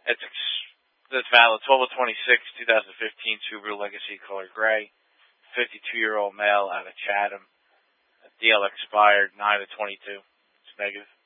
That's valid 12 of 26, 2015 Subaru Legacy color gray. 52-year-old male out of Chatham. DL expired 9 of 22. It's negative.